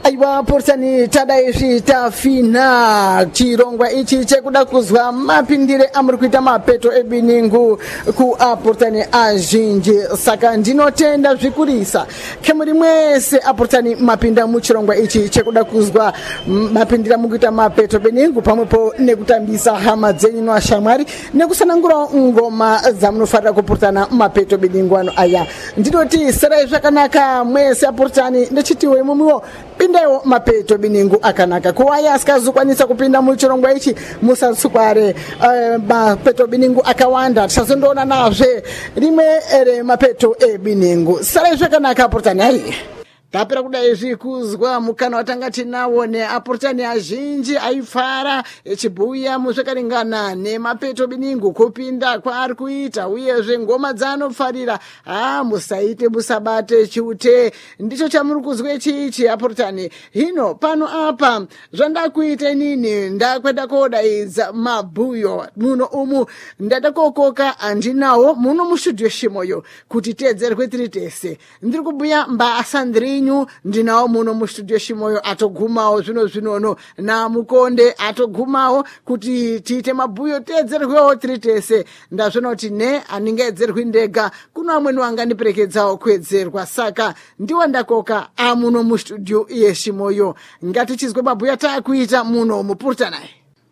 Aiwa portani tadaishi tafina chirongwa ichi chekuda kuzwa mapindire amuri kuita mapeto ebiningu ku aportani azhinji saka ndinotenda zvikurisa kemuri mwese aportani mapinda muchirongwa ichi chekuda kuzwa mapindire mukuita mapeto beningu pamwepo nekutambisa hama dzenyu noashamwari nekusanangura ngoma dzamunofarira kupurutana mapeto beningu ano aya ndinoti serai zvakanaka mwese aportani ndechitiwe mumiwo pindawo mapeto biningu akanaka kuwaya asikazokwanisa kupinda muchirongwa ichi musatsukware mapeto biningu akawanda tisazondoona nazve rimwe mapeto ebiningu sarai zvakanaka aportani hai tapera kudai zvikuzwa mukana watanga tinawo neaportani azhinji aifara echibhuya muzvakaringana nemapeto biningu kupinda kwaari kuita uyezve ngoma dzaanofarira musaite musabate chiute ndicho chamuri kuzwa ichichi aportani hino pano apa zvandakuita inini ndakwenda kodaidza mabhuyo muno umu ndada kokoka andinawo muno mustudio shimoyo kuti teedzerwe tiri tese ndiri kubhuya mbasandiri ndinawo muno mustudio shimoyo atogumawo zvinono namukonde atogumawo kuti tiite mabhuyo teedzerwewo tiri tese ndazvinoti ne aningedzerwi ndega kuno amweni wangandiperekedzawo kuedzerwa saka ndiwo ndakoka amuno mustudio yeshimoyo ngatichizwe mabhuyo taakuita muno mupurutanayi.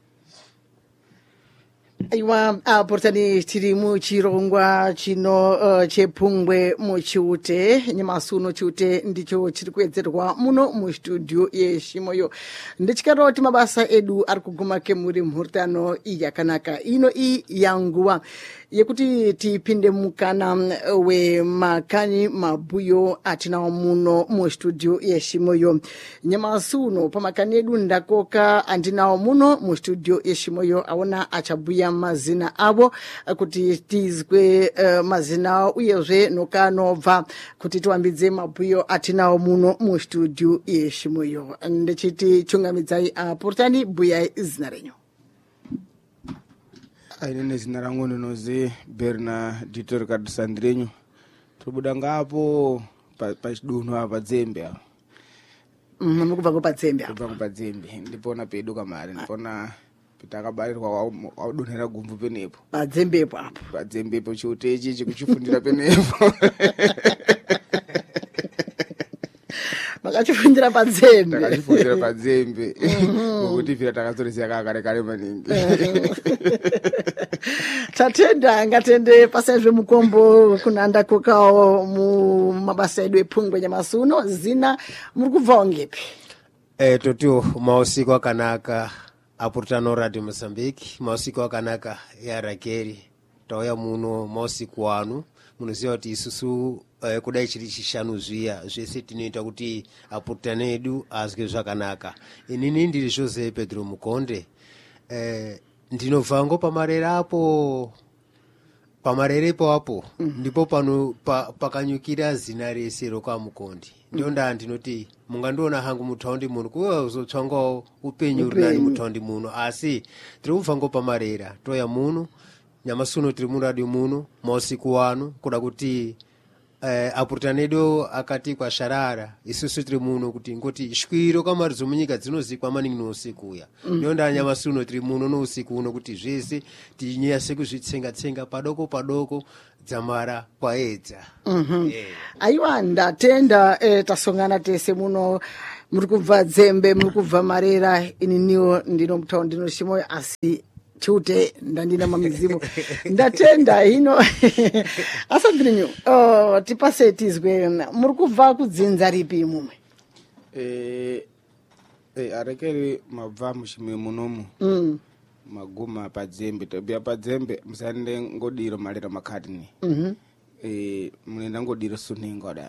Aiwa aportani tiri muchirongwa chino chepungwe muchiute nyamasuno chiute ndicho chiri kuedzerwa muno mustudio yeshimoyo ndichikaroti mabasa edu ari kuguma kemuri mhurutano yakanaka ino yanguva yekuti tipinde mukana wemakani mabhuyo atinawo muno mustudio yeshimoyo nyamasuno pamakani edu ndakoka andinawo muno mustudio yeshimoyo aona achabhuya mazina avo kuti tizwe mazina uyezve nokanobva kuti tiwambidze mabhuyo atinawo muno mustudio yeshimoyo ndichiti chungamidzai aportani bhuyai zina renyu. Ainene zina rangu ndinozi Bernard Dito Ricardo Sandrinho tobuda ngapo pachidunhu apa Dzembe apa mukubva kupadzembe kubva kupadzembe ndipona pedu kamari ndipona pitakabarirwa waudonhera gumvu penepo padzembepo apo padzembepo chiute ichi chikuchifundira penepo makachifundira padzembe takachifundira padzembe ngokuti vira takazoreziya kare maningi tatenda ngatende pasaizve mukombo kunanda kokawo mumabasa edu epungwe nyamasuno zina muri kubvawo ngepi? Totiwo mausiku akanaka apurutano Radio Mozambique mausiku akanaka ya Rakeri tauya muno mausiku ano munoziva kuti isusu kudai chiri chishanu zviya zvese tinoita kuti apurutano edu azwe zvakanaka. Inini ndiri Jose Pedro Mukonde ndinobva ngo pamarerepo apo ndipo pano pakanyukira zina rese rokamukondi ndio ndaa ndinoti mungandiona hangu mutaundi muno kuva uzotsvangawo upenyu rinani mutaundi muno asi tiri kubva ngo pamarera toya muno nyamasuno tiri muradio muno mausiku ano kuda kuti apurutano edu akati kwasharara isusu tiri muno kuti ngoti shwiro kamari dzomunyika dzinozikwa maningi nousiku uya ndio ndaa nyamasuno tiri muno nousiku uno kuti zvese tinyase kuzvitsenga padoko dzamara kwaedza. Aiwa ndatenda tasongana tese muno muri kubva Dzembe muri kubva Marera ininiwo ndino mutaundi ndino Shimoyo asi chiute ndandina mamizimu ndatenda hino asandrinyu tipase tizwe muri kubva kudzinza ripi mumwe? Arekeri mabva muchimwe munomu maguma padzembe tobia padzembe musande ngodiro malera makatini munenda ngodiro sunenga da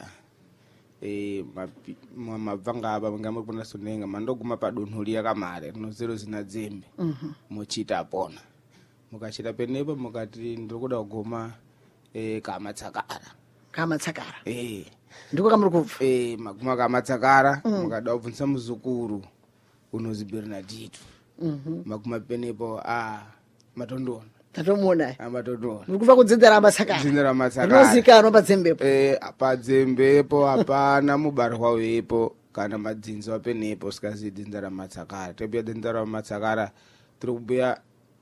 mabvanga aba ngamba kuna sunenga mandoguma padunhuri yakamare nozero zina Dzembe muchita pona mukachita penepo mukati ndikuda kugoma kamatsakara ndiko kamuri kubva maguma kamatsakara mukada kubvunza muzukuru unozi Bernardito maguma penepo matondona tatomona amatondona ndikuva kudzidzira amatsakara rinozikano padzembepo padzembepo hapana mubarwa wepo kana madzinza wapenepo sikazi dzinza ramatsakara topia dzinza ramatsakara tiri kubhuya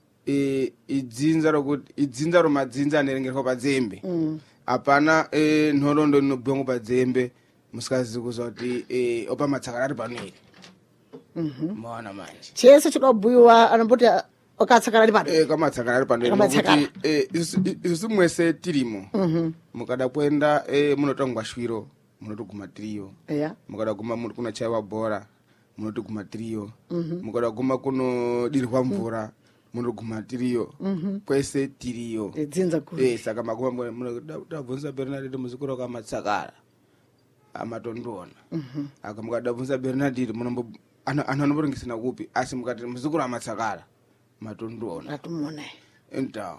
idzinza romadzinza anerengerwa padzembe hapana nhoroondo inobhuya padzembe musikazi kuzwa kuti opa matsakara ari pano iri maona manje chese chinobhuyiwa anomboti akatsakara ari pano kamatsakara ari pano nokuti isusu mwese tirimo mukada kuenda munotangwa shwiro munotoguma tiriyo mukada guma kunachaiwa bhora munotoguma tiriyo mukada guma kunodirwa mvura munoguma tiriyo kwese tiriyo saka maguma dabvunza bernadette muzukuru wakamatsakara amatondoona aka mukadabvunza bernadette anhu anovorengesana kupi asi mukati muzukuru amatsakara matondoona enta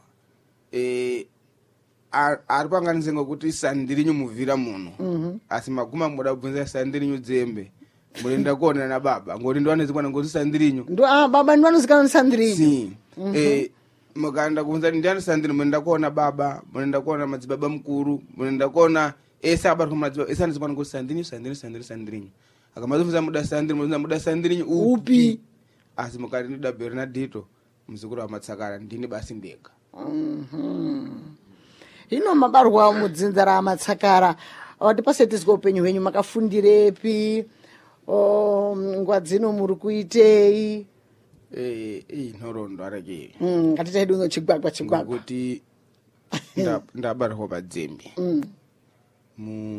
ari panganise ngokuti sandirinyu muvhira munhu asi maguma mudabvunza sandirinyu dzembe munoenda kuonana nababa ngoti ndoanezikwana ngoti sandirinyu baba ndovanozikana ndisandirinyu mukaenda kubvunza kuti ndiani sandirinyu munoenda kuona baba munoenda kuona madzibaba mukuru munoenda kuona ese abatwa madzibaba ese anezikwana ngoti sandirinyu akamazobvunza muda sandirinyu upi asi mukati ndoda bernadette muzukuru wamatsakara ndini basi ndega hino mabarwa mudzinza ramatsakara tipase tizwa upenyu hwenyu makafundirepi nguva dzino muri kuitei nhoroondo arekeri ngatita hedu uno chigwagwa kuti ndabarwa padzembe mu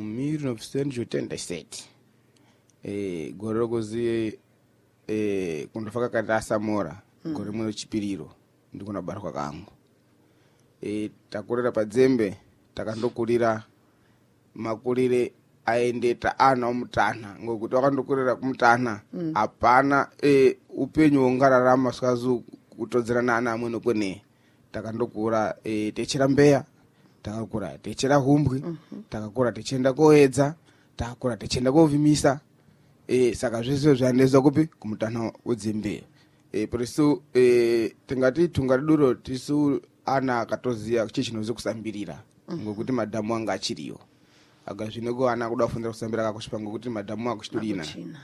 1987 gore rokuzi kundofaka kati asamora gore rimwe rechipiriro ndikunabarwa kangu takurira padzembe takandokurira makurire aendeta ana omutana ngokuti wakandokurira kumutana hapana upenyu hwaungararama sikazi kutodzerana ana amweni kwene takandokura techera mbeya takakura techera humbwi takakura techienda koedza takakura techienda kovhimisa saka zvese zvanezwa kupi kumutana wedzembe purisu tingati tunga riduro tisu ana akatoziya chechinozi kusambirira ngokuti madhamu anga achiriyo aga zvineko ana akuda kufundira kusambira kakosvipa ngokuti madhamu akuchitorina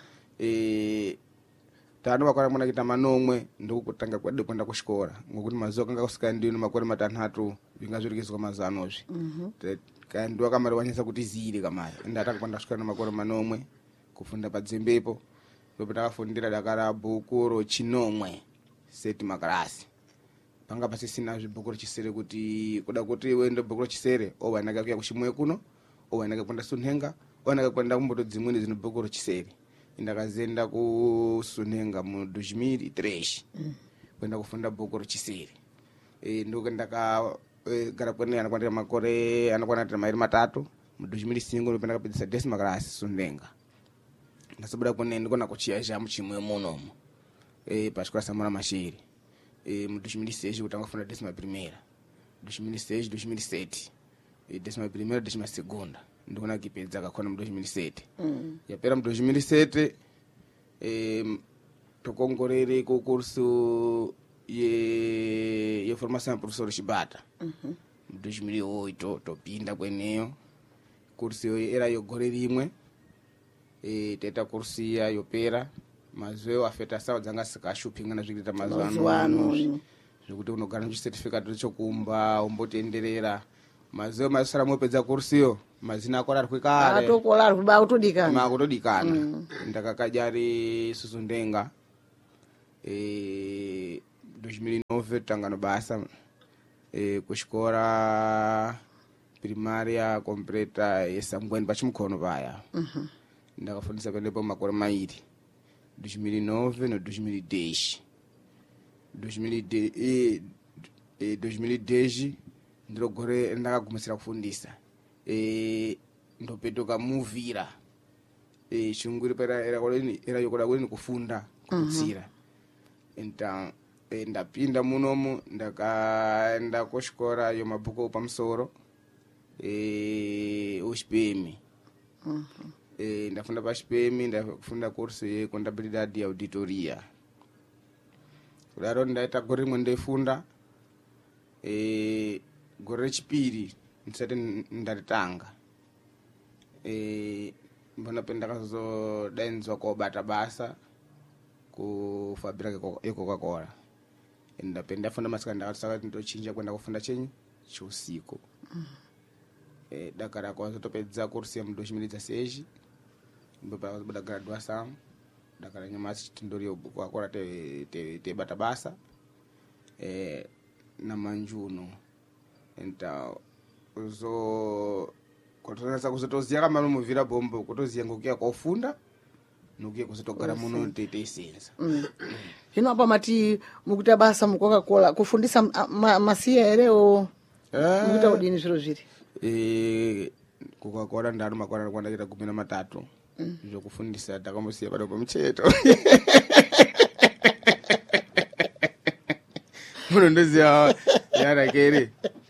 tano vakwara muna kuita manomwe ndokutanga kwade kuenda kuchikora ngokuti mazuva kanga kusikaendiwi nemakore matanhatu vinga zvirikizwa mazuva anozvi kaendiwa kamari wanyasa kuti ziyire kamari ende atanga kwanda kusvika nemakore manomwe kufunda padzembepo ndopo takafundira dakara bhuku rochinomwe seti makarasi panga pasisina zvibhuku rechisere kuti kuda kuti uende bhuku rechisere owanaka kuya kuchimwe kuno owanaka kwenda sunhenga owanaka kwenda kumboto dzimweni zino bhuku rechisere ndakazenda kusunhenga mu 2003 kwenda kufunda bhuku rechisere ndoko ndakagara kwene anakwandira makore anakwanatira mairi matatu mu 2005 ndopo ndakapedzisa desima class sunhenga ndasabuda kwene ndikona kuchiyazha muchimwe munomo pachikora samora mashiri mu 2006 kutanga kufunda desima primeira 2006 2007 desima primeira desima segunda ndikona kipedza kakona mu 2007 yapera mu 2007 tokongorere ku curso ye formação professor Chibata mu 2008 topinda kweneyo curso yo era yogore rimwe teta curso ya yopera mazuva afeta sawa dzanga sikashupinga nazvikuita mazuva ano zvekuti unogara nechicertificate chokumba umbotenderera mazuva masara mopedza kursiyo mazina ako ararwe kare makutodikana ndakakajari susundenga 2009 tangano basa kuchikora primaria completa yesangweni pachimukhono paya ndakafundisa penepo makore mairi 2009 no 2010 2010 ndirogore ndakagumisira kufundisa ndopetuka muvira chinguri era yokoda kudini kufunda kututsira ndapinda munomu ndakaenda kuchikora yomabhuku pamusoro uchipemi ndafunda pachipemi ndafunda kursi yecontabilidade ya auditoria kudaro ndaita gore rimwe ndeifunda gore rechipiri ndisati ndaritanga mbonapenda kazodainzwa kobata basa ku fabrika yecoca-cola ndapenda funda masika ndakatisaka ndochinja kwenda kufunda chenyi chousiku dakara kwazotopedza kursi ya mu 2016 mbapa graduação dakara nyamasi chitindori kwakora tebata basa na manjuno então kotonasa kuzotoziya kamano muvira bombo kutoziya ngokuya kwaufunda nokuya kuzotogara muno teisenza hino apa mati mukuita basa mucoca-cola kufundisa masiya ere o mukuita kudini zviro zviri coca-cola ndari makwana kwandakita 13 zvokufundisa takambosiya padoko mucheto munondoziya yarakere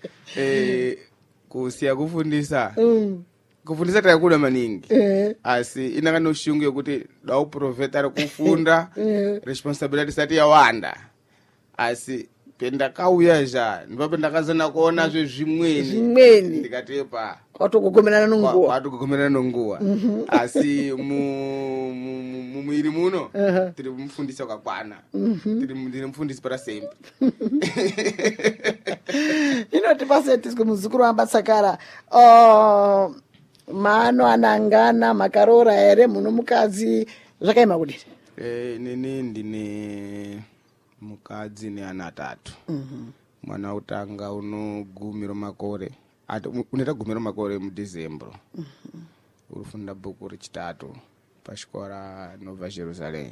kusiya kufundisa kufundisa taikuda maningi asi inaka noshungu yokuti dauprofeta ari kufunda responsibility isati yawanda asi pendakauya zva ndipo ndakazana kuona zvezvimweni ndikatepa watogogomerana nonguwa asi mumwiri muno tiri mufundisi wakakwana ndiri mufundisi parasembe inoti pasetiswe muzukuru wambatsakara mano anangana makarora ere muno mukadzi zvakaima kudini nini ndine mukadzi neana 3 mwana utanga unogumira makore unoita gumira makore mudecembro urifunda bhuku rechitatu pachikora nobva Jerusalem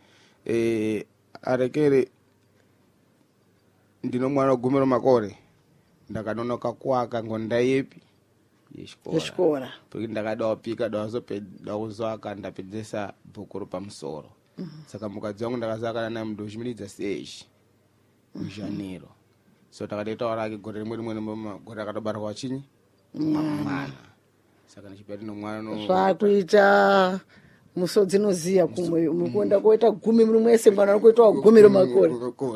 arekere ndino mwana ogumira makore ndakanonoka kuaka ngonda yepi yechikora porque ndakadawapika dakuzoaka ndapedzesa bhuku ropamusoro saka mukadzi wangu ndakazakana naye mu 2016 mujanero so takatoitaura ake gore rimwe gore akatobarwa chinyi mwana saka ndichipeti nomwana zvakuita musodzi noziya kumwe mukuenda koita gumi muri mwese mwana arikuitawo gumi romakore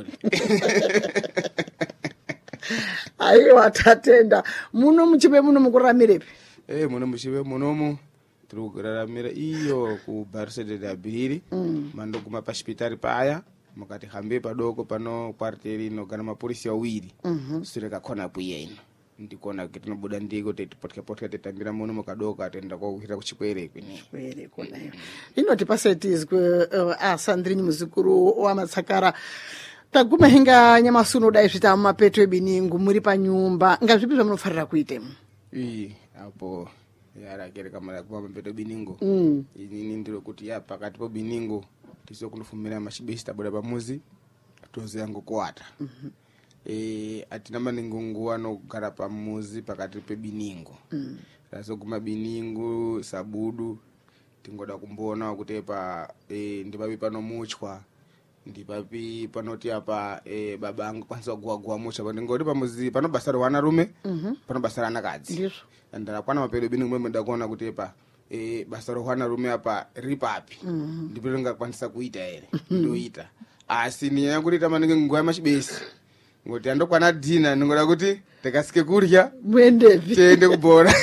aiwa tatenda muno muchive muno mukuraramirepi muno muchive munomu tiri kuraramira iyo kubarisede dabhiri mandoguma pachipitari paya mukati hambe padoko pano kwarteri inogara mapurisi awiri sure kakona kuyeno ndikona kuti tinobuda ndiko teitipotya teitambira muno mukadoko atenda kwakuhira kuchikwere kwene konayo inoti pasetizwe asandrini muzukuru wamatsakara taguma hinga nyamasuno dai zvita mumapeto ebiningu muri panyumba ngazvipi zvamunofarira kuitemo apo yarakere kamara kuva mapeto biningo inini ndiro kuti pakati pobiningo tisokunofumira machibesi tabuda pamuzi toziya ngokuwata atina maningo nguwa nokugara pamuzi pakati pebiningo tasoguma biningo sabudu tingoda kumboona kuti ndipapi panomuchwa ndipapi panoti apa baba angu kwanisa kuguwa mucha pandingoti pamuzi panobasa rwana rume panobasa ranakadzi ndarakwana mapedo bini mwe ndakuona kuti basa rohwana rume apa ripapi ndipo ringakwanisa kuita ere ndoita asi niya kuti tamanenge nguwa yamachibesi ngoti andokwana dina ningoda kuti tikasike kurya muendevi tiende kubhora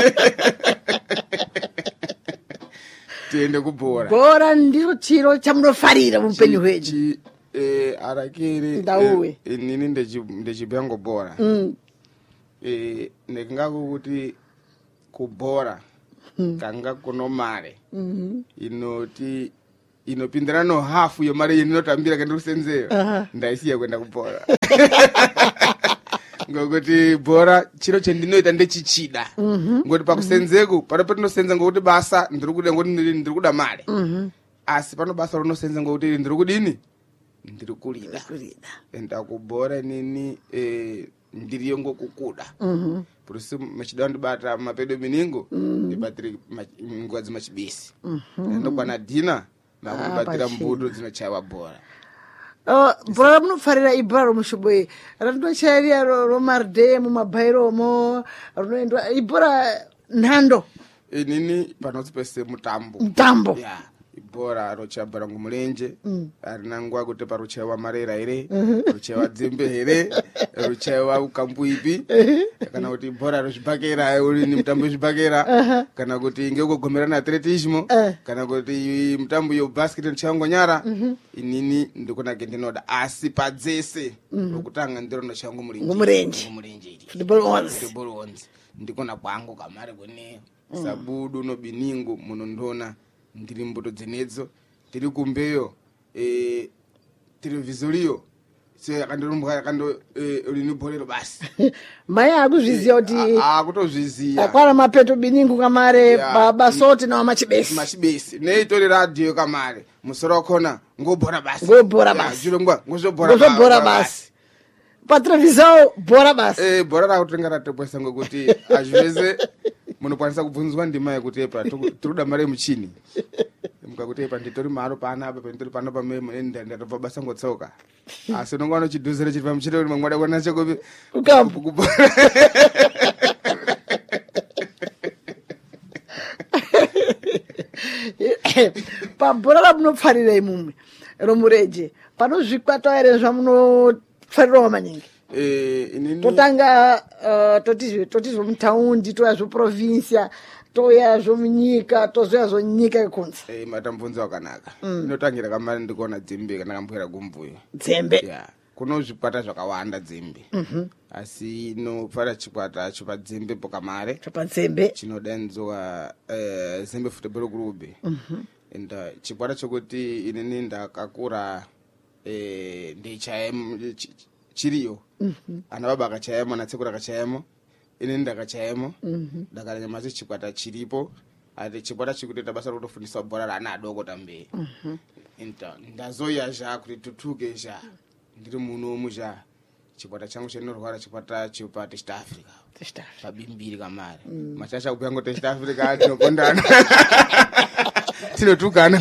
tiende kubhora bhora ndiro chiro chamunofarira muupenyu hwedu arakiri ndauwe inini ndechibyango bhora nekingakukuti kubhora kanga kuno mare inoti inopindira no hafu yemari inotambira kandikusenzera ndaisiya kwenda kubhora ngokuti bhora chiro chendinoita ndechichida ngoti pakusenzeko panopetinosenza ngokuti basa ndirikuda ngoti ndirikuda mare asi pano basa rinosenza ngokuti ndiri kudini ndiri kulida enda kubhora nini ndiriyo ngokukuda purusi machidao ndibata mapedo miningo ndibatiri nguwa dzimachibesi ndokwana dina nakubatira mbuto dzinochaiwa bhora bhora ramunofarira ibhora romushoboye ratinochairia romarde mumabhairomo rinoendwa ibhora nhando inini panotsi pese mutambo mutambo bhora rochaya bharangu murenje harinangwa kuti paruchayiwa marera here ruchayiwa dzembe here ruchayiwa ukambu ipi kana kuti bhora rozvibhakera uri ni mutambo wezvibhakera kana kuti ngekugomerana atletismo kana kuti mutambo yebasket nochayangwa nyara inini ndikunake ndinoda asi padzese rokutanga ndiro nochayangwa murenje football onze ndikona kwangu kamari kune sabudu nobiningu munondona ndiri mbuto dzenedzo tiri kumbeyo televizoriyo se akandirumbwa akando rini bholero basi mai akuzviziya kuti akutozviziya akwara mapeto biningu kamare baba sote na machibesi neitori radio kamare musoro wakona ngobhora basi zvirongwa ngozvobhora basi pateleviziyo bhora basi bhora rakutenga ratopwesa ngokuti azvivese munokwanisa kubvunzwa ndima yekuti epa tiruda mari yemuchini mukakuti epa nditori maro panapa penditori pano ndatopa basa ngotsoka asi unonga nochidhuzire chiri pamuchini kuti mamwada kuona chekopi ukampu pabhora ramunopfarira imumwe romurenje panozvikwata here zvamunopfarirawo maningi totanga totizvo mutaundi toya zvoprovinsia toya zvomunyika tozoya zvonyika yekunze matambunza wakanaka inotangira kamari ndikuona dzembe kana kambwera gumbuyo dzembe kuno zvikwata zvakawanda dzembe asi inofara chikwata chopadzembe pokamare chopadzembe chinodanzwa Zembe Football Club and chikwata chokuti inini ndakakura ndechayemo chiriyo ana baba akachayemo natsekura akachayemo inini ndakachayemo ndakaranya masi chikwata chiripo ati chikwata chikutoita basa rokutofundisa bhora raana adoko tambei ndazoya zha kuti tutuke zha ndiri muno muzha chikwata changu chenorwara chikwata chepa Test Africa pabimbiri kamari machasha kuyango Test Africa tinopondana tinotukana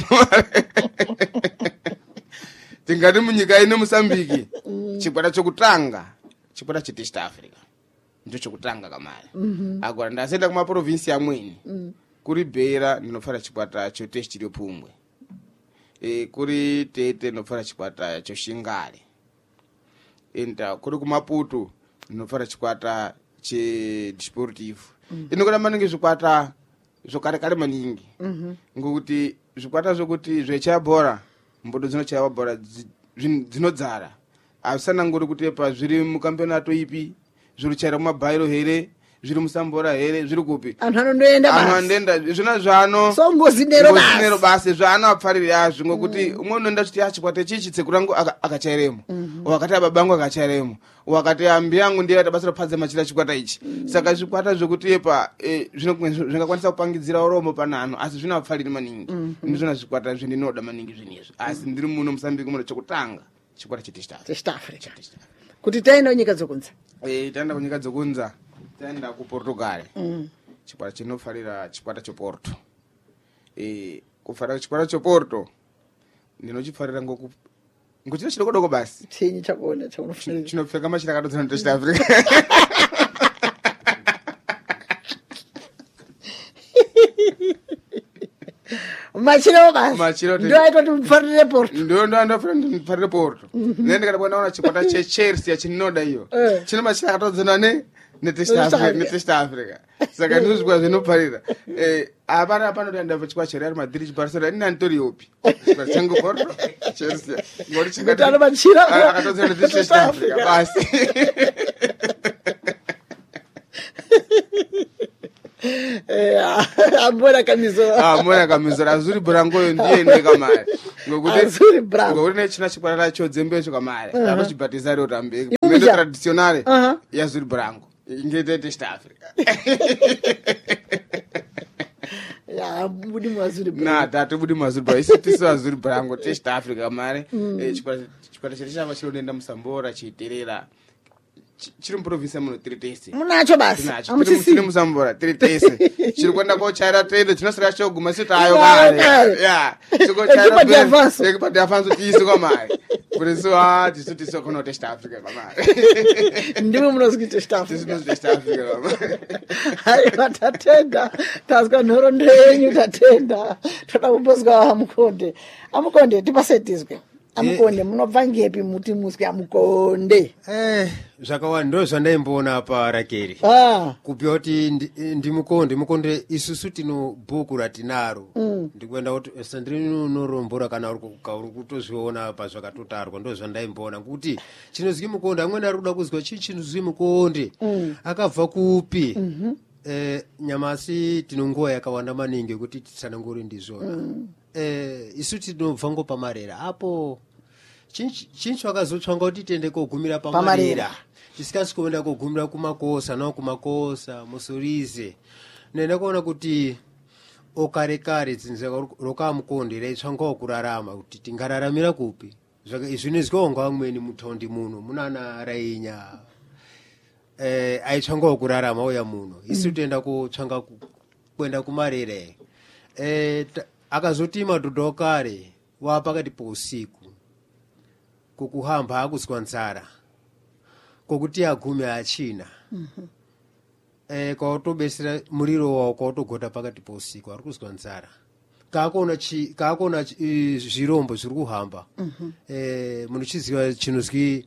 tingati munyika ine Mozambique chikwata chokutanga chikwata cheTest Africa ndicho chokutanga kamari agora ndasenda kumaprovinsi amweni kuri Beira ndinofara chikwata chotest chiripumbwe kuri Tete ndinofara chikwata choshingale enda kuri kumaputo ndinofara chikwata chedesportivo inokona maningi zvikwata zvokarekare maningi ngokuti zvikwata zvokuti zvechaya bhora mbodo dzinochaya bhora dzinodzara avisananguri kuti pa zviri mukampeonato ipi zviri chaira kumabhairo here zviri musambora here zviri kupi anhu anoenda zvona zvano songozinero basi zvaana apfariri yazvo ngokuti umwe unoenda kuti chikwata chichi tsekurangu akachairemo wakati ababangu akachairemo wakati ambi yangu ndiye atabasa ropadza machira chikwata ichi saka zvikwata zvokuti epa zvingakwanisa kupangidzira uromo panano asi zvina apfariri maningi ndizvona zvikwata zvindinoda maningi zvinezvi asi ndiri muno Mozambique muno chokutanga chikwata cheTest Africa kuti taenda nyika dzokunza taenda kunyika dzokunza taenda kuPortugal chikwata chinofarira chikwata chePorto kufarira chikwata chePorto ndinochifarira ngokuchina chidokodoko basi chinyi chakuona chaunofarira chinopfeka machira akatodzana Test Africa machiro basi ndio aitwa tumfarire Porto ndio ndofarire Porto nende kana kuona chikwata cheChelsea chinoda iyo chino machira akatodzana neTest Africa saka ndizvikwa zvinoparira apana panotoenda pachikwa cheReal Madrid Barcelona ina nditori yopi changu Porto Chelsea ngori chikatano machira akatodzana neTest Africa basi amona kamizora azuri brangoyo ndiende kamari ngokuti nechina chikwata racho dzembecho kamari akochibhatizari otambe mendo traditionale yazuri brango ingete Test Africa budi mwazuri budi mwazuri isi tiso azuri brango Test Africa kamari chikwata chedu chava chinoenda musambora chiterera chiri muprovinsi muno tiri tese munacho basi tinacho amuchisi tiri musambora tiri tese chiri kwenda kochaira tende chinosira choguma sitayo Kare. kare ya Equipa de avanço. equipa de avanço tiso kwamari por isso tiso tiso kono testa Africa kwamari ndimo munosikite staff tiso no testa Africa kwamari hayi vatatenda tazwa nhoroondo yenyu tatenda toda kumbozwa amukonde tipasetizwe amukonde munobva ngepi muti muswe amukonde zvakawanda ndo zvandaimboona parakeri kupya kuti ndimukonde isusu tino bhuku ratinaro ndikuenda kuti sandinorombora kana uri kutozviona pazvakatotarwa ndo zvandaimboona kuti chinozwi mukonde amweni ari kuda kuzwa chii chinozwi mukonde akabva kupi nyamasi tino nguva yakawanda maningi kuti tisanangori ndizvona isu tinobva ngo pamarera apo chinhu akazotsvanga kuti tiende kogumira pamarera tisikasi kuenda kogumira kumakosa nawo kumakosa musurize noenda kuona kuti okare dzinzeka rokamukonde raitsvangawo kurarama kuti tingararamira kupi zvinizwawo ngavamweni mutaundi muno munana rainya aitsvangawo kurarama uya muno isu toenda kotsvanga kuenda kumarera akazoti madhodha okare wapakati pousiku kokuhamba akuzwa nzara kokuti agume achina kwautobesera muriro wawo kwautogota pakati pousiku ari kuzwa nzara kaakona zvirombo zviri kuhamba munochiziva chinozwi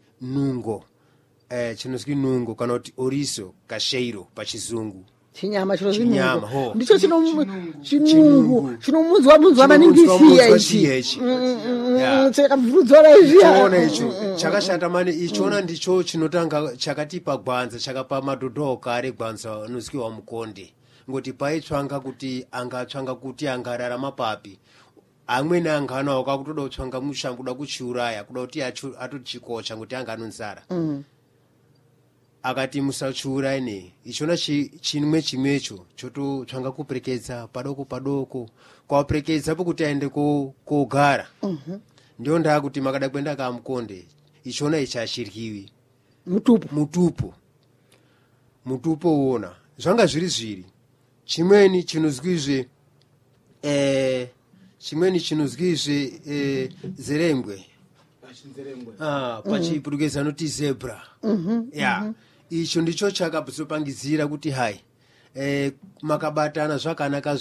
nungo kana kuti oriso kasheiro pachizungu chinyama chinozvinyama ndicho chinungu chinomunzwa maningi ichi chakabvurudzwa raizviona icho chakashata mani ichona ndicho chinotanga chakatipa gwanza chakapa madhodha okare gwanza anozwiwa mukonde ngoti paitsvanga kuti angatsvanga kuti angararama papi amweni anganawo kwakutoda kutsvanga mushango kuda kuchiuraya kuda kuti atochikocha ngoti anganonzara akati musachiuraine ichona chimwecho chototsvanga kuperekedza padoko kwaperekedza pokuti aende kogara ndio ndaa kuti makada kuenda kamukonde ichona ichachiryiwi mutupo uona zvanga zviri chimweni chinozwizve zerengwe pachipurukeza noti zebra icho ndicho chakazopangidzira kuti hai makabatana zvakanaka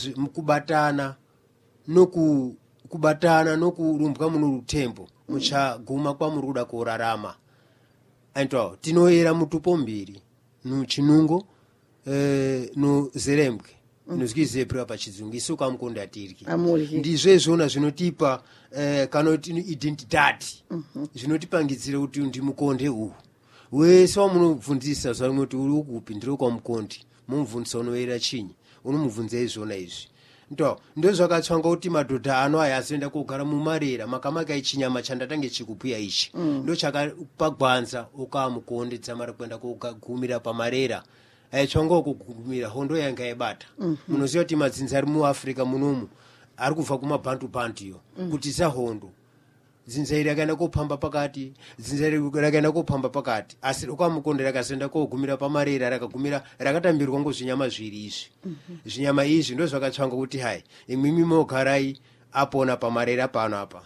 kubatana nokurumbwa muno rutembo muchaguma kwamuri kuda kurarama aitwa tinoera mutupo mbiri chinungo nozerembwe inozwi zebra pachizungu isu kamukonde atiryi ndizvo izvona zvinotipa kana kuti identity zvinotipangidzira kuti ndimukonde uhu wese wamunobvunzisa zvarimwe kuti uri ukupi ndiri kwamukonde mumubvunzisa unoera chinyi unomubvunza izvona izvi ndo zvakatsvanga kuti madhodha ano aya azoenda kogara mumarera makamaka ichinyama chandatange chikubhuya ichi ndo chakapa gwanza ukamukonde dzamara kuenda kogumira pamarera aitsvangawo kugumira hondo yanga yaibata munoziva kuti madzinza ari muafrica munomu ari kubva kumabhantu iyo kuti sahondo dzinza iri rakaenda kopamba pakati dzinza iri rakaenda kopamba pakati asi rokamukonde rakazoenda kogumira pamarera rakagumira rakatambirwa ngozvinyama zviri izvi zvinyama izvi ndo zvakatsvanga kuti hai imwimi mogarai apona pamarera pano apa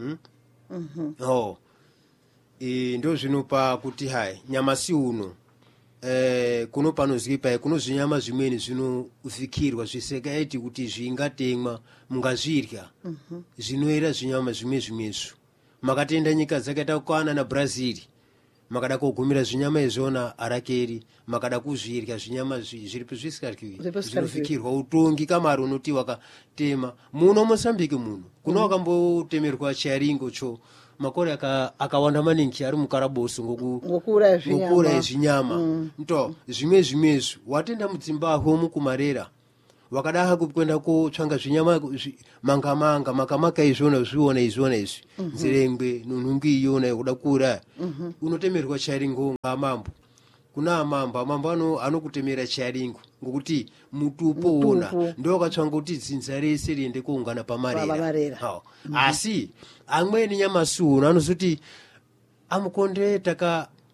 ndo zvinopa kuti hai nyama si uno kuno panozwi pai kuno zvinyama zvimweni zvinofikirwa zvisekaiti kuti zvingatemwa mungazvirya zvinoera zvinyama zvimwezvo makatenda nyika dzakaita kukwana naBrazil makada kogumira zvinyama izvona arakeri makada kuzvirya zvinyama zviripo zvisingaryiwi zvinofikirwa utongi kamari unoti wakatema muno Mozambique muno kuno wakambotemerwa chiaringo cho makore akawanda maningi ari mukaraboso ngokura zvinyama zvimwezvo watenda mudzimbaho mukumarera wakadaha kuenda kotsvanga zvinyama mangamanga makamaka izvona zviona izvi nzerengwe nunungi iyona kuda kuura unotemerwa chiaringo ngamambo kuna amambo anokutemera chiaringo ngokuti mutupo ona ndo wakatsvanga kuti dzinza rese riende kuungana pamarera asi amweni nyamasi uno anozoti amukonde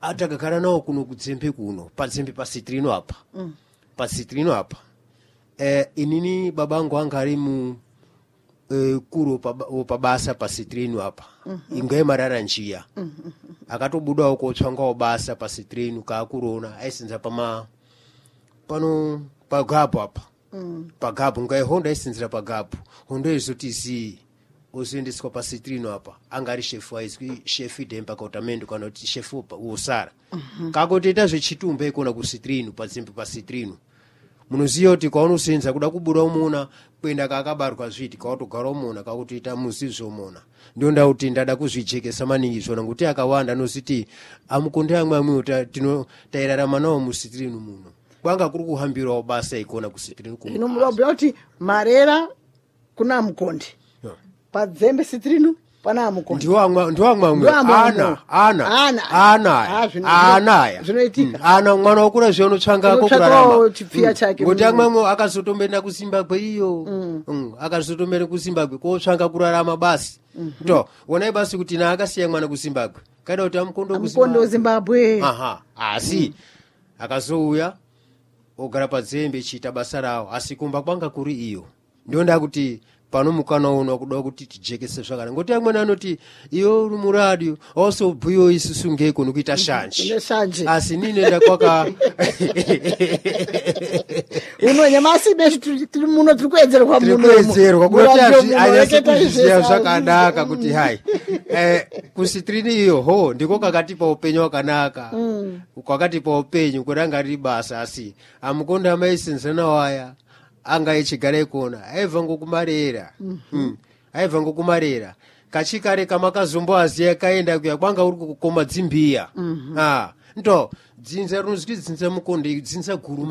atakagara nawo kuno kudzembe kuno padzembe pa Citrino apa pa Citrino apa inini babangu anga ari mu kuro pabasa pa Citrino apa ingaye marara njia akatobuda uko tswanga basa pa Citrino kakurona aisinza pano pagapo apa pagapo ngaye Honda aisinzira pagapo Honda izoti uziendeswa pa Citrino apa angari chef waizwi chef dempa kautamendo kana kuti chef usara kakoteta zvechitumbe ikona ku Citrino padzimbe pa Citrino munoziya kuti kwaunosenza kuda kubura umuna kwenda kakabarwa zviti kautogara umuna kakutoita muzizvomona ndio ndauti ndada kuzvijekesa maningi zvona ngekuti akawanda anoziti amukonde amwe tairarama nawo mu Citrino muno kwanga kuri kuhambirawo basa ikona ku Citrino kuno inomurobya kuti Marera kuna Mukonde padzembe Citrino pana Mukonde ndiwamwe ana zvinoitika ana mwana wakura zveunotsvanga kurarama chipfiya chake ngoti amwemwe akazotombenda ku Zimbabwe iyo akazotombenda ku Zimbabwe kotsvanga kurarama basi to wonai basi kuti na akasiya mwana ku Zimbabwe kada kuti amukondo ku Zimbabwe asi akazouya ogara padzembe chita basa rawo asi kumba kwanga kuri iyo ndio ndakuti pano mukana uno kuda kuti tijekese zvakana ngoti amwe anoti iyo uri muradio also bhuyo isusu ngeko nokuita shanje asi nini nda kwaka uno nyamasi beshi tiri muno tiri kuedzerwa kuti azviziya zvakadaka kuti hai ku Citrino iyo ndiko kakatipa upenyu wakanaka kwakatipa upenyu kuranga riri basa asi amukonda amaisinzana waya anga ichigara ikona aibva ngokumarera kachikare kamakazomboaziya kaenda kuya kwanga uri kukoma dzimbiya ndo dzinza runozwi dzinza Mukonde dzinza guru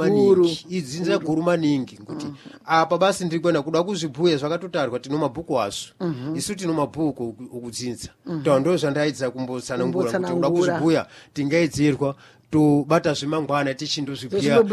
maningi kuti apa basi ndiri kwenda kuda kuzvibhuya zvakatotarwa tino mabhuku aso isu tino mabhuku okudzinza ndo zvandaidza kumbotsanangura kuti kuda kuzvibhuya tingaidzirwa tobata zvemangwana tichindozvibhuya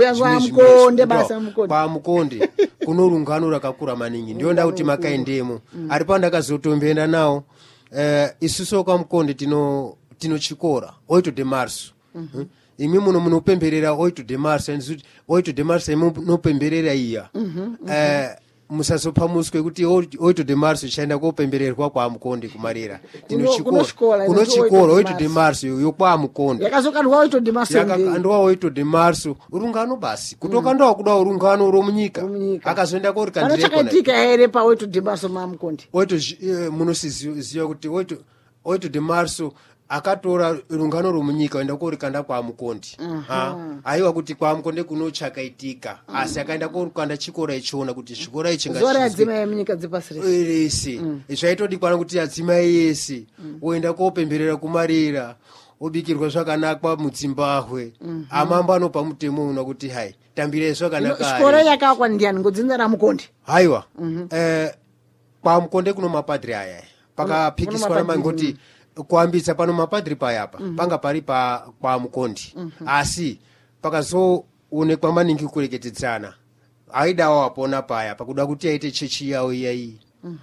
kwa Mukonde kuno rungano rakakura maningi ndio ndakuti makaendemo ari pandakazotomboenda nawo isusu kwa Mukonde tino chikora 8 de março imi munopemberera 8 de março 8 de março munopemberera iya musazopamuswe kuti 8 de março chaenda kopembererwa kwa Mukonde kumarera kuno chikora 8 de março yo kwa Mukonde yakazokandwa 8 de março yakandwa 8 de março urungano basi kutoka ndo kuda urungano romunyika akazoenda kuri kandire kona chakatika here pa 8 de março ma Mukonde 8 munosiziya kuti 8 de março akatora rungano romunyika waenda korikanda kwa Mukonde aiwa kuti kwa Mukonde kunochakaitika asi akaenda korikanda chikora ichona kuti chikora zora adzimai munyika dzepasirese zvaitodikwana kuti adzimai yese oenda kopemberera kumarera obikirwa zvakanaka mudzimbabwe amamba anopa mutemo una kuti hai tambirei zvakanaka chikora yakakwa ndiani ngodzinza raMukonde haiwa kwa Mukonde kuno mapadri aya pakapikiswa namangoti kuambisa pano mapadri payapa panga pari kwa Mukonde asi pakazoonekwa maningi kureketedzana aidawo apona paya pakuda kuti aite chechi yawo iyayi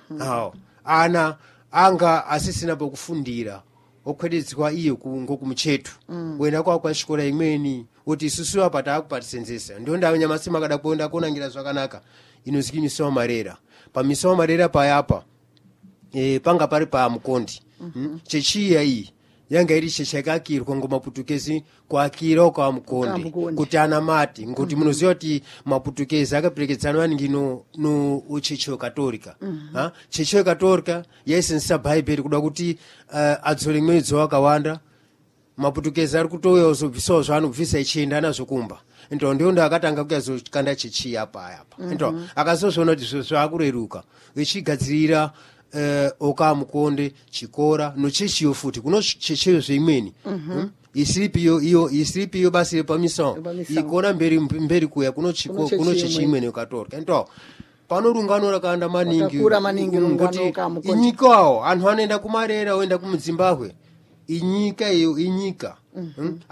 ana anga asisina pokufundira okwededzwa iyo ngokumuchetu wenda kwa chikora imweni kuti isusu apa taakupatisendzesa ndio ndawo nyamasi makada kuenda konangira zvakanaka inoziki Misawa Marera pamisawa Marera payapa panga pari pa Mukonde chechi iyi yanga iri chechi yakakirwa ngomaputukezi kuakira kwa Mukonde kuti anamati ngoti munoziva kuti maputukezi akaperekedzana maningi no chechi yekatolika chechi yekatolika yaisenzesa bhaibheri kuda kuti adzore mwedzo wakawanda maputukezi ari kutouya uzobvisawo zvaanobvisa ichienda nazvo kumba ndio akatanga kuyazokanda chechi yapa ndio akazozviona kuti zvakureruka vechigadzirira oka Mukonde chikora nochechiyo futi kuno chechiyo zveimweni isiripiyo basi pamisawa ikona mberi kuya kuno chechi imweni yekatolika ndio pano rungano rakawanda maningi ngoti inyikawo anhu anoenda kumarera oenda kumudzimbabwe inyika iyo inyika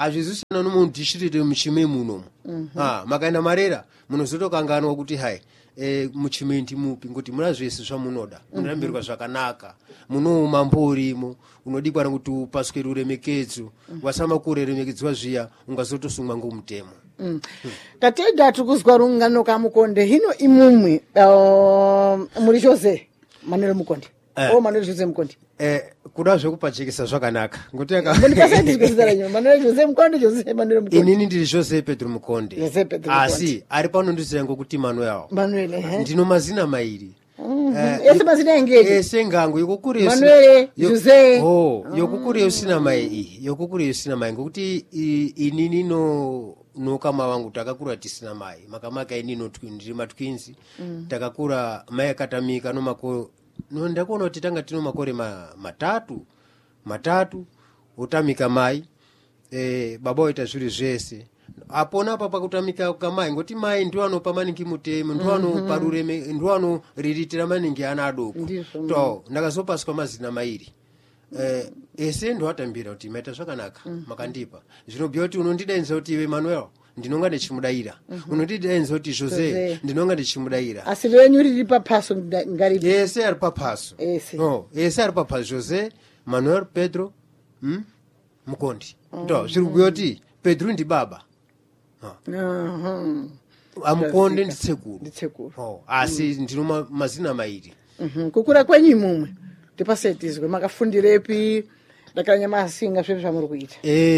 azvizisiyana nomudistrict muchime muno makaenda Marera munozotokanganwa kuti hai muchimenti mupi ngoti muna zvese zvamunoda munorambirwa zvakanaka munouma mborimo unodikwana kuti upaswere uremekedzo wasama kureremekedzwa zviya ungazotosungwa ngomutemo. Tatenda tikuzwa rungano kamukonde hino imumwe muri Jose Manuel Mukonde Manuel Jose Mukonde kuda zvekupachekesa zvakanaka ngoti Manuel Jose Mukonde Jose Manuel Mukonde inini ndiri Jose Pedro Mukonde asi ari pano ndizira ngokuti Manuel ndino mazina mairi ese mazina engedi ese ngangu yokukure Manuel Jose yokukure usina mai yokukure usina mai ngokuti inini no kama wangu takakura tisina mai makamaka inini ndiri matwins takakura mai akatamika no ndakuona kuti tanga tino makore matatu utamika mai baba oita zviri zvese apona apa pakutamika kamai ngoti mai ndiwo anopa maningi mutemo ndiwo anopa rureme ndiwo anoriritira maningi ana adoko to ndakazopaswa mazina mairi ese ndo atambira kuti maita zvakanaka makandipa zvinobhuya kuti unondidainza kuti iwe Manuel ndinonga ndichimudaira unondidainza kuti Jose ndinonga ndichimudaira asi lenyu riri papaso ngari ese ari papaso ese ari papaso Jose Manuel Pedro Mukondi ndo zviribhuya kuti Pedro ndi baba Amukonde nditsekuru asi ndino mazina mairi. Kukura kwenyu mumwe tipasetizwe makafundirepi ndakanya masinga zvese zvamuri kuita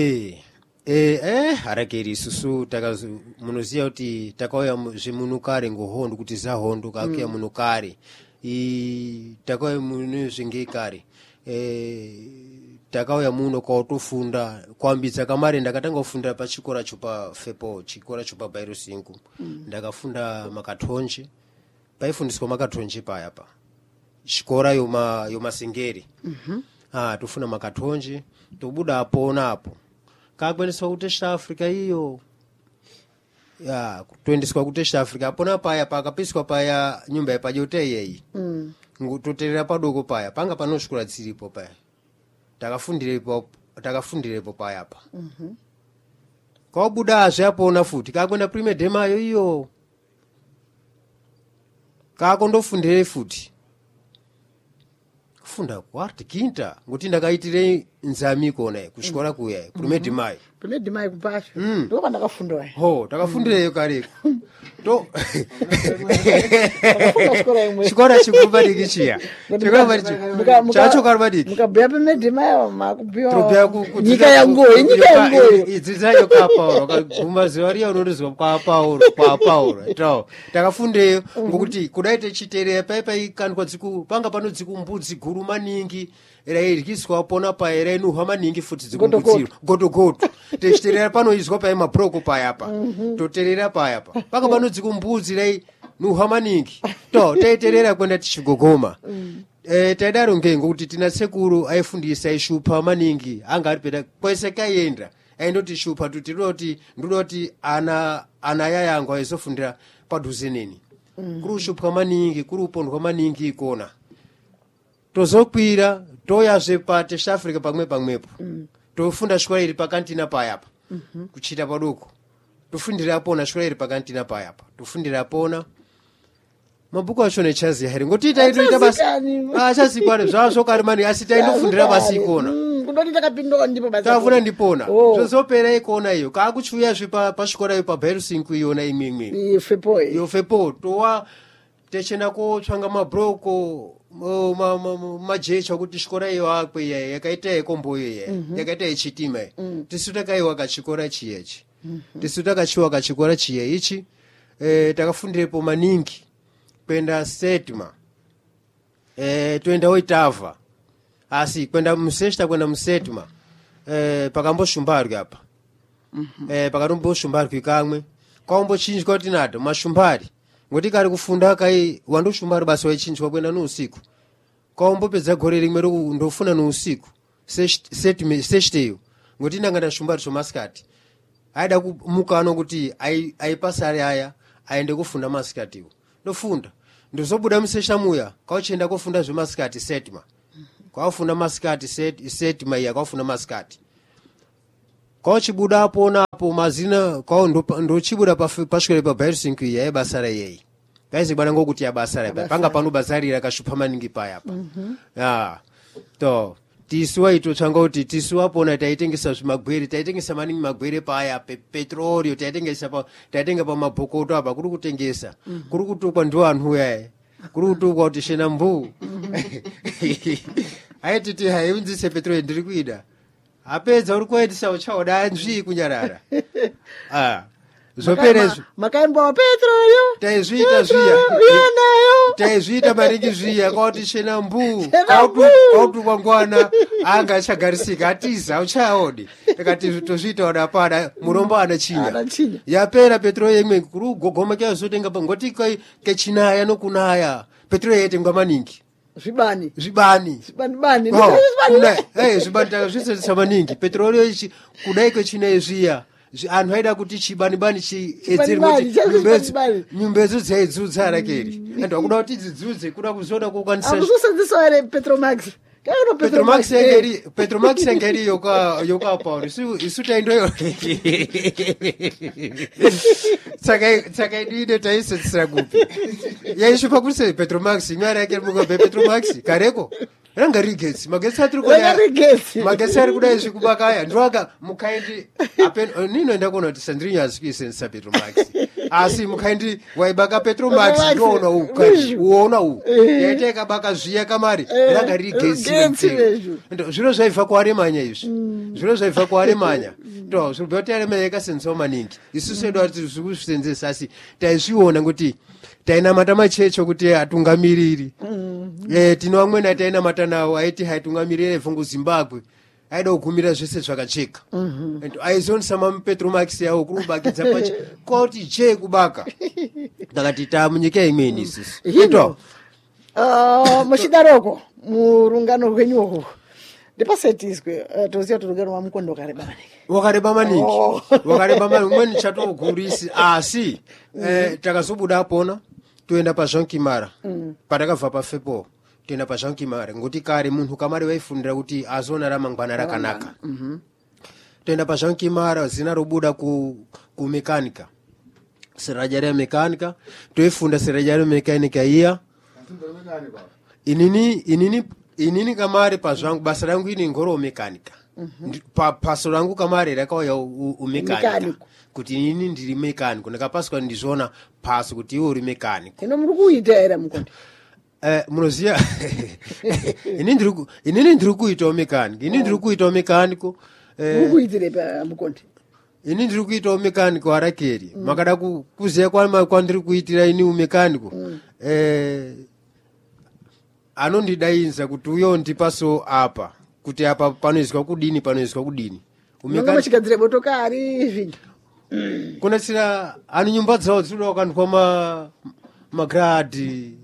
harakeri isusu munoziya kuti takauya zvemunukare ngohondo kuti zahondo kakuya munukare takauya muno zvengekare takauya muno kwautofunda kwambidza kamari ndakatanga kufunda pachikora chopa fepo chikora chopa Bairo 5 ndakafunda makatonje paifundiswa makatonje payapa chikora yomasengeri tofunda makatonje tobuda apona apo kakweniswa kutesha Africa iyo kuendeswa kutesha Africa apona paya pakapiswa paya nyumba yepajote yeyi toterera padoko paya panga panosvikura dziripo paya takafundirepo paya apa kwabuda zvapona futi kakwenda prime demayo iyo kakondofundire futi kufunda kwarte kinta ngoti ndakaitire nzami kona kuchikora kuya prime demayo kupasha ndo pandakafunda takafundireyo kare to chikora chikubadiki chiya chacho karubadiki mukabhuya pamedhemayo makubhuya nyika yangu idzidzayo kapauro kaguma zuva riya unorizwa kwapauro to takafundeyo ngokuti kudai techiteerera paikandwa panga pano dzikumbudzi guru maningi rairyiswa pona paya rainuhwa maningi futi dzikumbudziro gotogoto techiteerera panoizwa paya mabroko payapa toteerera payapa panga pano dzikumbudzi rainuhwa maningi to taiteerera kwenda tichigogoma taidaro ngengo kuti tina sekuru aifundisa aishupa maningi anga ari peda kwese kaenda aindoti shupa tutiroti ndodoti ana yayangu aizofundira padhuze neni kuri ushupwa maningi kuri upondwa maningi ikona tozokwira toyazve patesha Africa pamwepo tofunda shikola iri pakantina payapa kuchita padoko tofundira apona shikola iri pakantina payapa tofundira apona mabhuku acho nechazi hari ngoti taitoita basa achazikwari zvazvo kari mani asi taindofundira basi ikona kudoti takapindoka ndipo basa tafuna ndipona zvozopera ikona iyo kakuchiuya pashikora iyo paBairo 5 iyona imwe fepo towa techenda kotsvanga mabroko majecha kuti chikora iyo akwe yakaita yekomboyo yakaita yechitima tisu takaiwa kachikora chiyechi tisu takachiwa kachikora chiye ichi takafundirepo maningi kwenda Setima toenda oitavha asi kwenda museshta kwenda musetima pakamboshumbarwi apa pakamboshumbarwi kamwe kwaumbochinjwa kuti nado mashumbari ngoti kari kufunda kai wandoshumbari basi waichinjwa kwenda nousiku kwaumbopedza gore rimwe ndofuna nousiku seshtayo ngoti ndanga ndashumbari chomasikati aida kumukano kuti aipasari aya aende kufunda masikatiwo ndofunda ndozobuda musesha muya kwauchienda kufunda zvemasikati Setima kwafunda masikati Setima iya kwafunda masikati kwauchibuda apo napo mazina kwao ndochibuda pashikore paBairo 5 iya yebasa rayei kaizi bwana ngokuti yabasara panga pano basarira kashupha maningi payapa to tisuwa ito tsanga kuti tisuwa pona taitengesa zvimagwere taitengesa maningi magwere paya petrolio taitenga pamabhokoto apa kuri kutengesa kuri kutukwa ndiwo anhu uyaye kuri kutukwa kuti shena mbu aititi haiunzise petrolio ndiri kuida apedza uri kuendesa uchaoda nzvii kunyarara zoperezvo makaimbawo petrolio taizviita zviya taizviita maringi zviya kwauti shena mbu kautukwa ngwana anga achagarisika atiza uchaode takati tozviita ona pana murombo anachinya yapera petrolio imwe kuri kugogoma kyazotenga ngoti kechinaya nokunaya petrolio yaitengwa maningi zvibani takazvisenzesa maningi petrolio ichi kudai kwechinaye zviya anhu aida kuti chibani chiedzerwe nyumbedzo dzaidzudza arakeri antu akuda kuti dzidzudze kuda kuzoda kukwanisaakusenzesa ere petromax petromax yanga iri yokapauri isu taindoyo saka idine taisenzesera kupi yaishupa kuti petromax imwari yake mukabe petromax kareko ranga rigetsi magetsi ari kudai zvikubakaya ndiwaka mukaindi ninoenda kuona kuti sandirinyasi kuisenzesa petromax asi mukaindi waibaka petromax ndoona uwu yaita ikabaka zviya kamari ranga rigetsi zviro zvaibva kuaremanya izvi zviro zvaibva kuaremanya to zviribva kuti aremanya ikasenzesawo maningi isusu edu ati zviri kuzvisenzesa asi taizviona kuti tainamata machecho kuti atungamiriri tino vamweni atainamata nawo aiti haitungamiriri aibva Zimbabwe aida kugumira zvese zvakacheka aizonisa mapetromax yawo kuri kubakidza pache kwauti je kubaka takati tamunyika imweni isusu ito muchidaroko murungano rwenyu uhwu ndipasetizwe toziva kuti rungano rwamukondo wakareba maningi wakareba maningi umweni chatogurisi asi takazobuda apona toenda paJean Kimara patakabva paFepo toenda paJean Kimara ngoti kare munhu kamari waifundira kuti azona ramangwana rakanaka toenda paJean Kimara zina robuda ku mekanika seraja mekanika toifunda seraja mekanika iya inini kamari pazvangu basa rangu ini ngoro mekanika paso rangu kamari rakauya umekanika kuti inini ndiri mekaniko ndakapaswa ndizvona paso kuti iwe uri mekaniko ino muri kuita ere mukondi munoziya inini ndiri kuitawo mekaniko inini ndiri kuitawo mekaniko muri kuitire pa mukondi ini ndiri kuitawo mekaniko arakeri makada kuziya kwandiri kuitira ini umekaniko anondidainza kuti uyo ndipaso apa kuti apa panoizwa kudini unonga machigadzire motokari zvinhu kunatsira ani nyumba dzawo dzinoda kukandikwa magradhi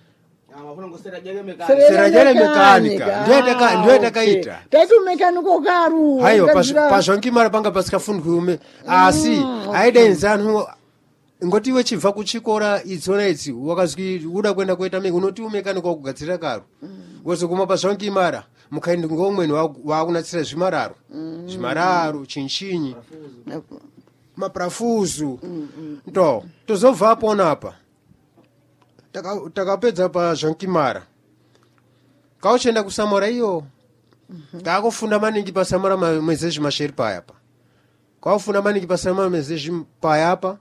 serajere mekanika ndiyo takaita taiti umekaniko karu haiwa paJean Kimara panga pasikafundwi ume asi aidainza anhu ngoti iwe chibva kuchikora idzona idzi wakazwi uda kuenda kuita unoti umekaniko wakugadzira karu wozoguma paJean Kimara mukaindi ngomweni wakunatsira zvimararo chinchinyi maprafuzu tozobva apona apa takapedza paJean Kimara kauchenda kusamora iyo kakufunda maningi pasamora mwezezvi masheri payapa kaufunda maningi pasamora mwezezvi payapa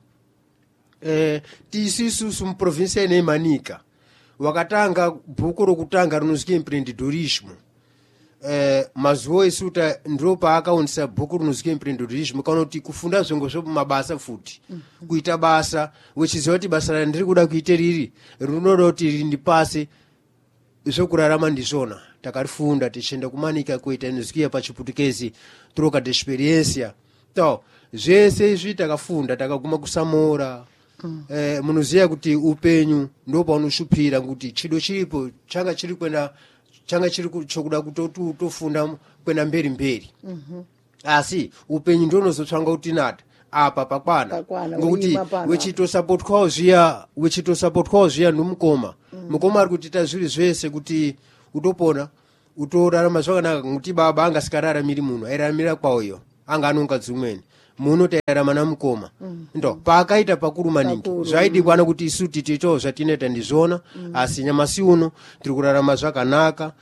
tisisusu muprovinsia inemanika wakatanga bhuku rokutanga rinozwi empreendedorismo mazuva esuta ndiro paakaundisa bhuku rinozwi empreendedorismo kana kuti kufunda zvengo zvomabasa futi kuita basa wechiziva kuti basa randiri kuda kuite riri rinoda kuti rindipase zvokurarama ndizvona takarifunda tichienda kumanika kuita inozwiya pachiputukezi troca de experiencia to zvese izvi takafunda takaguma kusamora munoziya kuti upenyu ndo paunoshupira kuti chido chiripo changa chiri chokuda kuti tofunda kwenda mberi asi upenyu ndonozotsvanga kuti nata apa pakwana ngokuti wechitosapotwawo zviya nomukoma mukoma ari kutiita zviri zvese kuti utopona utorarama zvakanaka ngokuti baba angasikararamiri munhu airaramira kwawo iyo anganunga dzimweni muno tayarama namukoma ndo paakaita pakuru maningi zvaidikwana kuti isu titicho zvatineta ndizvona asi nyamasi uno tiri kurarama zvakanaka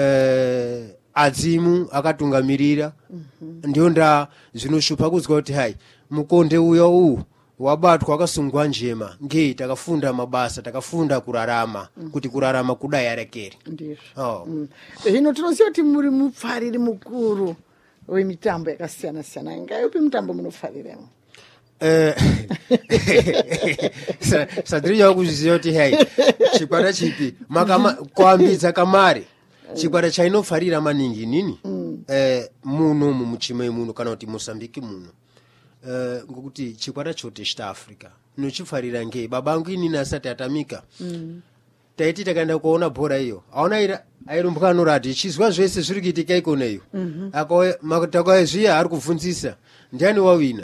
adzimu akatungamirira ndiyo nda zvinoshupa kuzwa kuti hai mukonde uyo uyu wabatwa akasungwa njema ngei takafunda mabasa takafunda kurarama kuti kurarama kudai arekeri hino tinoziva kuti muri mupfariri mukuru wemitambo yakasiyana-siyana ngayupi mutambo munopfariremo sadiriyawo kuzviziva kuti hai chikwata chipi kuambidza kamare chikwata chainofarira maningi nini muno mumuchimei muno kana kuti Mozambique muno ngokuti chikwata chote chita Africa nochifarira ngei babangu inini asati atamika taiti takaenda kuona bhora iyo aona airumbwa anorati chizwa zvese zviri kuitika ikoneyo takazviya ari kubvunzisa ndiani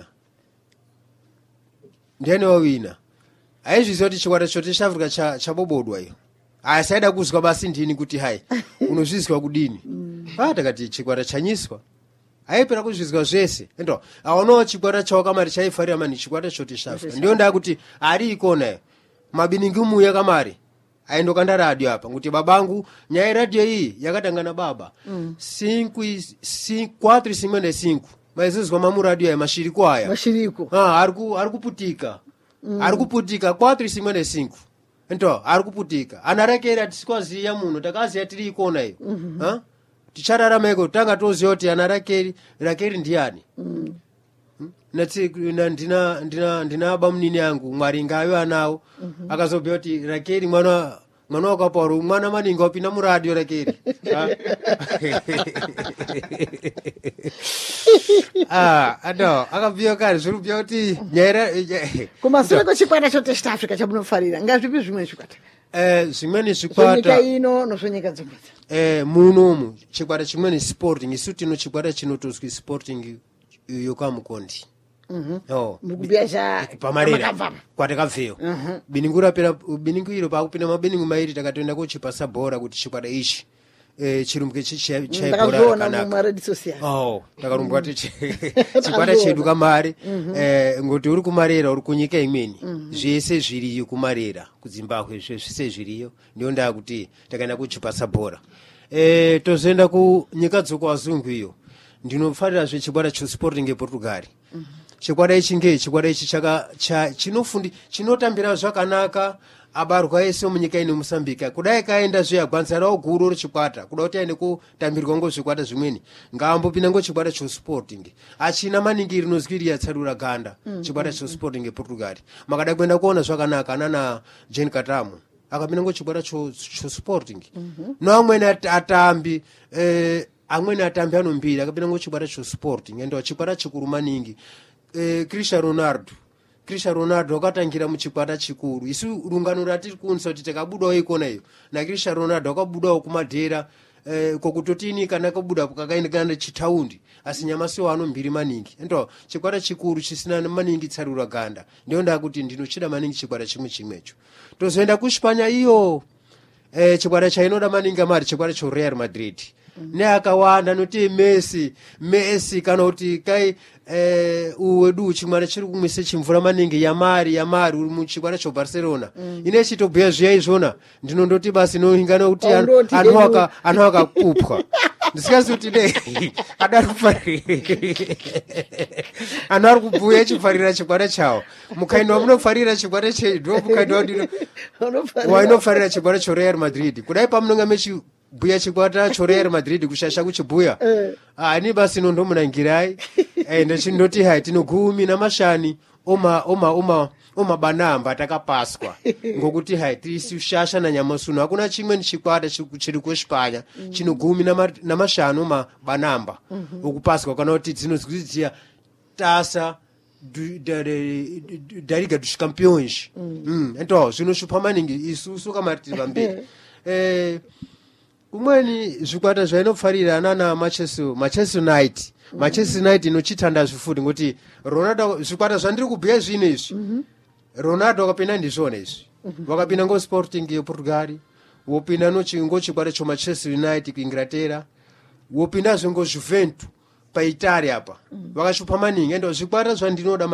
wawina aizviziva kuti chikwata chote chaAfrica chabobodwa iyo asaida kuzwa basi ndini kuti hai unozvizwa kudini takati chikwata chanyiswa aipera kuzvizwa zvese ndo aonawo chikwata chawakamari chaifarira mani chikwata chote chaAfrica ndiyo ndaa kuti ari ikonayo mabiningi muya kamari aindokanda radio apa kuti babangu nyaya radio iyi yakatangana baba 4:55 maizizwa mamu radio ya mashiriko aya ari kuputika 4:55 ento ari kuputika ana rakeri atisikwaziya muno takaziya tiri ikona iyo tichararama iko tanga toziya kuti ana rakeri ndiani ndina aba munini yangu mwari ngayo anawo akazobhuya kuti rakeri mwana wakapauro mwana maningi wapinda muradio rakeri akabhuya kare zviri kubhuya kuti kumasure kwechikwata chote chita Africa chamunofarira ngazvipi zvimwe zvikwata zvimweni zvikwata ino nozvenyika dzimwe munomu chikwata chimweni sporting isu tino chikwata chinotozwi sporting yokamukondi pamarera kwatakabveyo biningu iro pakupinda mabiningu mairi takatoenda kochipa sabhora kuti chikwata ichi chirumbuke takarumbwa chikwata chedu kamare ngoti uri kumarera uri kunyika imweni zvese zviriyo kumarera kuzimbabwe zvese zviriyo ndiyo ndaa kuti takaenda kuchipa sabhora tozoenda kunyika dzokwazungu iyo ndinofarira chikwata chosporting eportugal chikwata ichi ngei chikwata ichi chinotambira zvakanaka abarwa ese munyika ino Mozambique kudai kaenda zviyagwanza rawo guru rechikwata kuda kuti aende kutambirwa ngozvikwata zvimweni ngaambopinda ngochikwata chosporting achina maningi rinozwi riyatsarura ganda chikwata chosporting eportugal makada kuenda kuona zvakanaka anana Jane Katamu akapinda ngochikwata chosporting noamweni atambi amweni atambi anombiri akapinda ngochikwata chosporting ende chikwata chikuru maningi Cristiano Ronaldo akatangira muchikwata chikuru isu rungano ratiri kunsa kuti takabudawo ikona iyo naCristiano Ronaldo akabudawo kumadhera kokutotini kana kabuda kakaendekana chitaundi asi nyamasi wano mbiri maningi endo chikwata chikuru chisina maningi tsarura ganda ndiyo ndaa kuti ndinochida maningi chikwata chimwecho tozoenda kuSpanya iyo chikwata chainoda maningi amari chikwata choReal Madrid neakawanda noti Messi kana kuti kai uwedu chimwana chiri kumwise chimvura maningi yamari uri muchikwata choBarcelona ine chitobhuya zviya izvona ndinondoti basi nohingana kuti anhu akakupwa ndisikazi kuti anhu ari kubhuya chifarira chikwata chawo mukainwa munofarira chikwata chedu mukainwa wainofarira chikwata choReal Madrid kudai pamunonga bhuya chikwata choReal Madrid kushasha kuchibhuya ani basi nondomunangirai ndechindoti hai tino 10 omabanamba takapaswa ngokuti hai tisushasha nanyamasuno hakuna chimwe chikwata chiri kuSpanya chino 15 omabanamba okupaswa kana kuti dzinozviziya tasa da Liga dos Campeões então zvinoshupa maningi isusu kamari tiri pamberi kumweni zvikwata zvainofarira anana Manchester United inochitanda zvifundi ngoti Ronaldo zvikwata zvandiri kubhuya zvino izvi Ronaldo akapinda ndizvona izvi wakapinda ngoSporting yePortugal wopinda ngochikwata choManchester United kuInglaterra wopinda zvengo Juventus paitali apa vakashupa maningi ende zvikwata zvandinoda